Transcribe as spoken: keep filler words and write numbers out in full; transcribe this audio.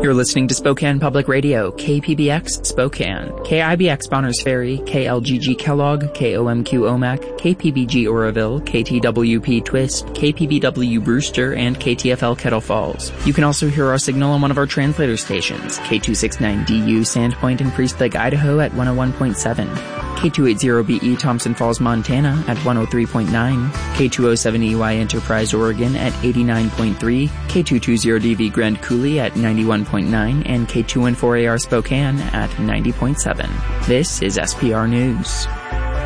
You're listening to Spokane Public Radio, K P B X Spokane, K I B X Bonners Ferry, K L G G Kellogg, K O M Q Omak, K P B G Oroville, K T W P Twist, K P B W Brewster, and K T F L Kettle Falls. You can also hear our signal on one of our translator stations, K two sixty-nine D U Sandpoint in Priest Lake, Idaho at one oh one point seven. K two eighty B E Thompson Falls, Montana at one oh three point nine, K two oh seven E Y Enterprise, Oregon at eighty-nine point three, K two twenty D V Grand Coulee at ninety-one point nine, and K two fourteen A R Spokane at ninety point seven. This is S P R News.